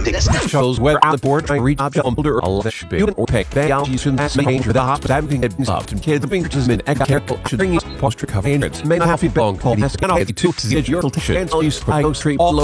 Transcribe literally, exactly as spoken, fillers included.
this shows where the board I read object older all fish build or pick they out using as danger the hop damping it soft and kid the fingers in egg careful should bring posture covenants may have been long called has gonna to your chance all use by street all